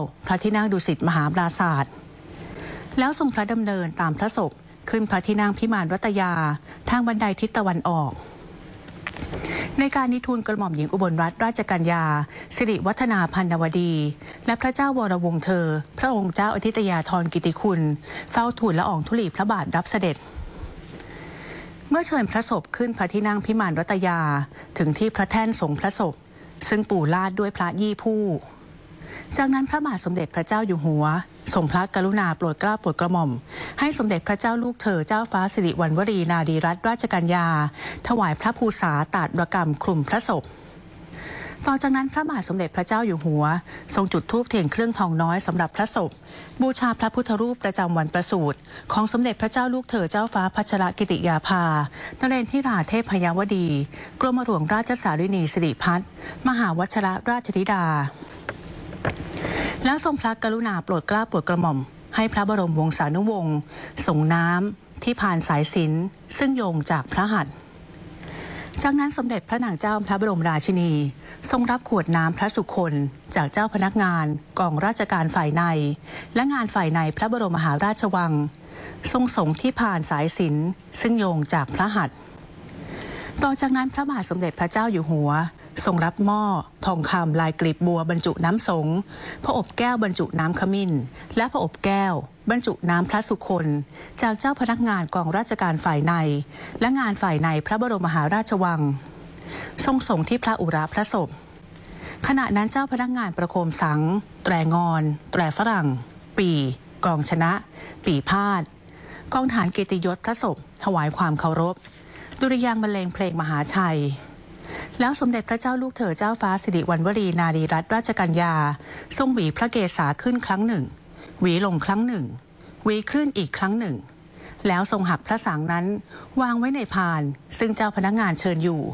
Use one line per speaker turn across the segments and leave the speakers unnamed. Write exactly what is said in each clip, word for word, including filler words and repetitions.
พระที่นั่งดุสิตมหาปราสาทแล้วทรงพระดำเนินตามพระศพขึ้นพระที่นั่งพิมานรัตยาทางบันไดทิศตะวันออกในการนิทูลกระหม่อมหญิงอุบลรัตนราชกัญญาสิริวัฒนาพันนวดีและพระเจ้าวรวงศ์เธอพระองค์เจ้าอธิตยาธรกิติคุณเฝ้าทูลละอองธุลีพระบาทรับเสด็จเมื่อเชิญพระศพขึ้นพระที่นั่งพิมานรัตยาถึงที่พระแท่นทรงพระศพซึ่งปู่ลาดด้วยพระยี่ผู้จากนั้นพระบาทสมเด็จพระเจ้าอยู่หัวทรงพระกรุณาโปรดเกล้าโปรดกระหม่อมให้สมเด็จพระเจ้าลูกเธอเจ้าฟ้าสิริวัณวรีนารีรัตนราชกัญญาถวายพระภูษาตาดรกรรมคลุมพระศพต่อจากนั้นพระบาทสมเด็จพระเจ้าอยู่หัวทรงจุดธูปเทียนเครื่องทองน้อยสำหรับพระศพบูชาพระพุทธรูปประจำวันประสูติของสมเด็จพระเจ้าลูกเธอเจ้าฟ้าพัชรกิติยาภานเรนทิราเทพยวดีกรมหลวงราชสารินีสิริพัฒน์มหาวชรราชธิดาแล้วทรงพระกรุณาโปรดเกล้าโปรดกระหม่อมให้พระบรมวงศานุวงศ์ส่งน้ำที่ผ่านสายสิญจน์ซึ่งโยงจากพระหัตถ์จากนั้นสมเด็จพระนางเจ้าพระบรมราชินีทรงรับขวดน้ำพระสุคนจากเจ้าพนักงานกองราชการฝ่ายในและงานฝ่ายในพระบรมมหาราชวังทรงส่งที่ผ่านสายสิญจน์ซึ่งโยงจากพระหัตถ์ต่อจากนั้นพระบาทสมเด็จพระเจ้าอยู่หัวทรงรับหม้อทองคำลายกลีบบัวบรรจุน้ำสงฆ์พระอบแก้วบรรจุน้ำขมิ้นและพระอบแก้วบรรจุน้ำพระสุคนจากเจ้าพนักงานกองราชการฝ่ายในและงานฝ่ายในพระบรมมหาราชวังทรงส่งที่พระอุระพระศพขณะนั้นเจ้าพนักงานประโคมสังแตรงอนแตรฝรั่งปีกองชนะปีพาดกองฐานเกียรติยศพระศพถวายความเคารพดุริยางค์บรรเลงเพลงมหาชัยแล้วสมเด็จพระเจ้าลูกเธอเจ้าฟ้าสิริวัณวรีนารีรัตนราชกัญญาทรงหวีพระเกศาขึ้นครั้งหนึ่งหวีลงครั้งหนึ่งหวีขึ้นอีกครั้งหนึ่งแล้วทรงหักพระสังนั้นวางไว้ในพานซึ่งเจ้าพนักงานเชิญอยู่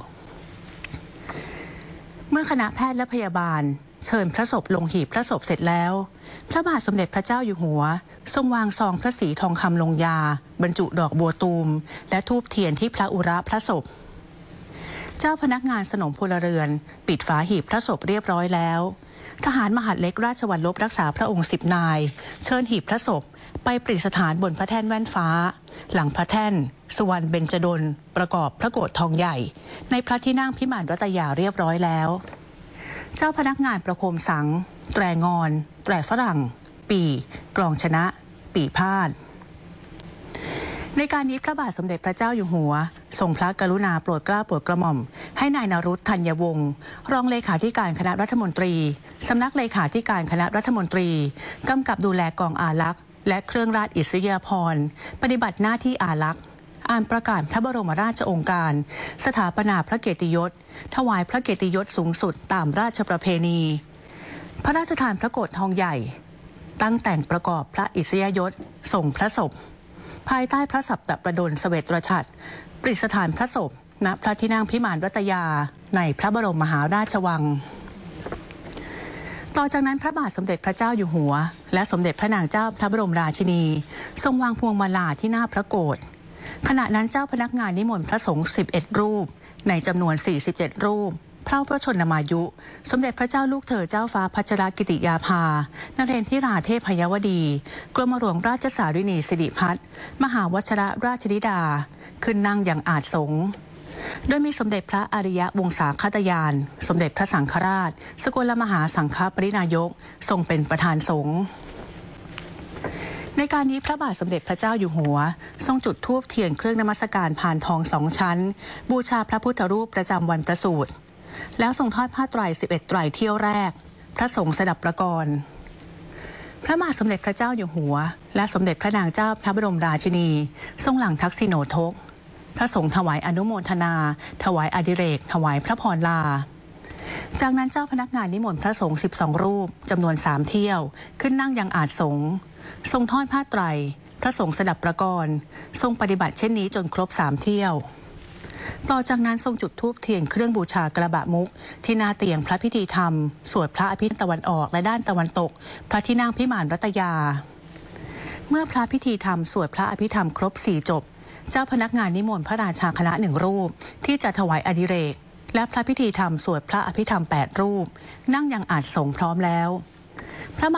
เมื่อคณะแพทย์และพยาบาลเชิญพระศพลงหีบพระศพเสร็จแล้วพระบาทสมเด็จพระเจ้าอยู่หัวทรงวางซองพระศรีทองคำลงยาบรรจุดอกบัวตูมและธูปเทียนที่พระอุระพระศพเจ้าพนักงานสนมพลเรือนปิดฝาหีบพระศพเรียบร้อยแล้วทหารมหาดเล็กราชวัลลบรักษาพระองค์สิบนายเชิญหีบพระศพไปประดิษฐานบนพระแท่นแว่นฟ้าหลังพระแท่นสุวรรณเบญจดลประกอบพระโกฐทองใหญ่ในพระที่นั่งพิมานรัตยาเรียบร้อยแล้วเจ้าพนักงานประโคมสังแตรงอนแตรฝรั่งปีกลองชนะปีพาดในการนี้พระบาทสมเด็จพระเจ้าอยู่หัวทรงพระกรุณาโปรดเกล้าโปรดกระหม่อมให้นายนรุตธัญวงศ์รองเลขาธิการคณะรัฐมนตรีสำนักเลขาธิการคณะรัฐมนตรีกำกับดูแลกองอารักษ์และเครื่องราชอิสริยาภรณ์ปฏิบัติหน้าที่อารักษ์อ่านประกาศพระบรมราชโองการสถาปนาพระเกียรติยศถวายพระเกียรติยศสูงสุดตามราชประเพณีพระราชทานพระโกฐทองใหญ่ตั้งแต่งประกอบพระอิสริยยศส่งพระศพภายใต้พระสัปตประดลเสวตฉัตรประดิษฐานพระศพณพระที่นั่งพิมานรัตยาในพระบรมมหาราชวังต่อจากนั้นพระบาทสมเด็จพระเจ้าอยู่หัวและสมเด็จพระนางเจ้าพระบรมราชินีทรงวางพวงมาลาที่หน้าพระโกฐขณะนั้นเจ้าพนักงานนิมนต์พระสงฆ์สิบเอ็ดรูปในจำนวนสี่สิบเจ็ดรูปพระพระชนมายุสมเด็จพระเจ้าลูกเธอเจ้าฟ้าพัชรกิติยาภานเรนทิราเทพยวดีกรมหลวงราชสารินีสิริพัฒน์มหาวชรราชธิดาขึ้นนั่งอย่างอาจสงฆ์โดยมีสมเด็จพระอริยวงศาคตยานสมเด็จพระสังฆราชสกลมหาสังฆปรินายกทรงเป็นประธานสงฆ์ในการนี้พระบาทสมเด็จพระเจ้าอยู่หัวทรงจุดธูปเทียนเครื่องนมัสการพานทองสองชั้นบูชาพระพุทธรูปประจำวันประสูติแล้วทรงทอดผ้าไตรสิบเอ็ดไตรเที่ยวแรกพระสงฆ์สดับประกรณ์พระบาทสมเด็จพระเจ้าอยู่หัวและสมเด็จพระนางเจ้าพระบรมราชินีทรงหลังทักษิโนทกพระสงฆ์ถวายอนุโมทนาถวายอดิเรกถวายพระพรลาจากนั้นเจ้าพนักงานนิมนต์พระสงฆ์สิบสองรูปจำนวนสามเที่ยวขึ้นนั่งยังอาจสงฆ์ทรงทอดผ้าไตรพระสงฆ์สดับประกรณ์ทรงปฏิบัติเช่นนี้จนครบสามเที่ยวต่อจากนั้นทรงจุดธูปเทียนเครื่องบูชากระบะมุกที่หน้าเตียงพระพิธีธรรมสวดพระอภิธรรมตะวันออกและด้านตะวันตกพระที่นั่งพิมานรัตยาเมื่อพระพิธีธรรมสวดพระอภิธรรมครบสี่จบเจ้าพนักงานนิมนต์พระราชาคณะหนึ่งรูปที่จะถวายอดิเรกและพระพิธีธรรมสวดพระอภิธรรมแปดรูปนั่งยังอาจสงฆ์พร้อมแล้วพระ